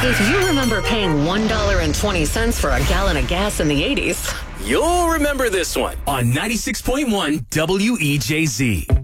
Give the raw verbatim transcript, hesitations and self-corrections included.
If you remember paying one dollar and twenty cents for a gallon of gas in the eighties, you'll remember this one on ninety-six point one W E J Z.